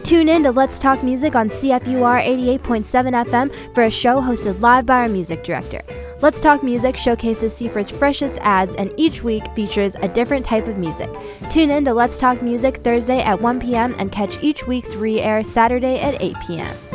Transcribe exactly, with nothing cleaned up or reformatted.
Tune in to Let's Talk Music on C F U R eighty-eight point seven F M for a show hosted live by our music director. Let's Talk Music showcases C F U R's freshest ads and each week features a different type of music. Tune in to Let's Talk Music Thursday at one p.m. and catch each week's re-air Saturday at eight p.m.